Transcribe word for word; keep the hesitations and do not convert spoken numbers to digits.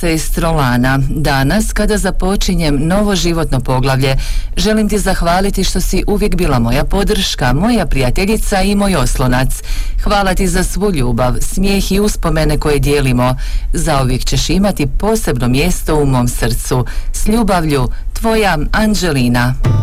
Sestro Lana, danas kada započinjem novo životno poglavlje, želim ti zahvaliti što si uvijek bila moja podrška, moja prijateljica i moj oslonac. Hvala ti za svu ljubav, smijeh i uspomene koje dijelimo. Zauvijek ćeš imati posebno mjesto u mom srcu. S ljubavlju, tvoja Anđelina.